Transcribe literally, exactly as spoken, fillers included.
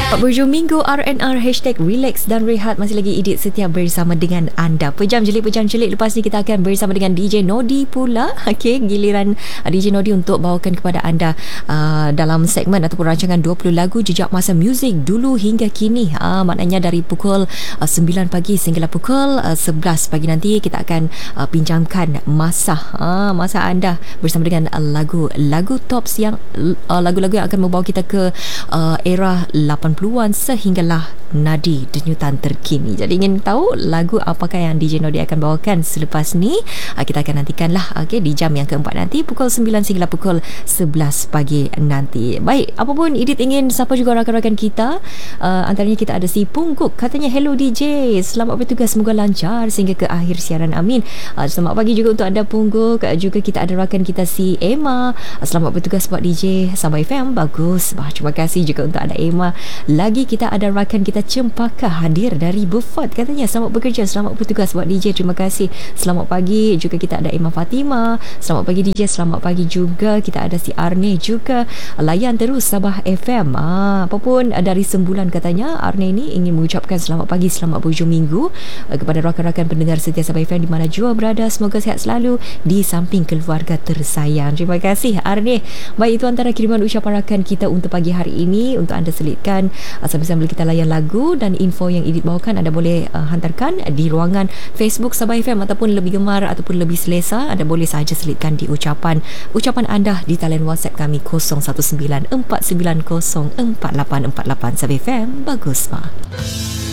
Berhujung minggu R and R Hashtag relax dan rehat. Masih lagi Idit Setia bersama dengan anda. Pejam jelik pejam jelik. Lepas ni kita akan bersama dengan D J Nodi pula. Okey, giliran uh, D J Nodi untuk bawakan kepada anda uh, dalam segmen ataupun rancangan dua puluh lagu jejak masa muzik dulu hingga kini. uh, Maknanya dari pukul uh, sembilan pagi sehinggalah pukul uh, sebelas pagi nanti kita akan uh, pinjamkan masa uh, masa anda bersama dengan uh, lagu-lagu tops yang uh, lagu-lagu yang akan membawa kita ke uh, era lapan puluhan sehinggalah nadi denyutan terkini. Jadi ingin tahu lagu apakah yang D J Nodi akan bawakan selepas ni? Kita akan nantikanlah, okay, di jam yang keempat nanti pukul sembilan sehingga pukul sebelas pagi nanti. Baik, apapun Idit ingin sapa juga rakan-rakan kita. Uh, antaranya kita ada si Pungguk, katanya hello D J, selamat bertugas, semoga lancar sehingga ke akhir siaran, amin. Uh, selamat pagi juga untuk anda Pungguk. Uh, juga kita ada rakan kita si Emma, uh, selamat bertugas buat D J Sabah F M, bagus. Bah, terima kasih juga untuk anda Emma. Lagi kita ada rakan kita Cempaka hadir dari Beaufort, katanya selamat bekerja, selamat bertugas buat D J, terima kasih. Selamat pagi juga kita ada Emma Fatima, selamat pagi D J, selamat pagi juga kita ada si Arne juga. Layan terus Sabah F M. Ah, apapun dari sembulan katanya Arne ini ingin mengucapkan selamat pagi, selamat berhujung minggu uh, kepada rakan-rakan pendengar setia Sabah F M di mana jua berada. Semoga sihat selalu di samping keluarga tersayang. Terima kasih Arne. Baik, itu antara kiriman ucapan rakan kita untuk pagi hari ini untuk anda selitkan uh, sambil-sambil kita layan lagu dan info yang Idit bawakan. Anda boleh uh, hantarkan di ruangan Facebook Sabah F M ataupun lebih gemar ataupun lebih selesa, anda boleh sahaja selitkan di ucapan ucapan anda di talian WhatsApp kami kosong satu sembilan empat sembilan kosong empat lapan empat lapan. Sabah F M, bagus, Ma.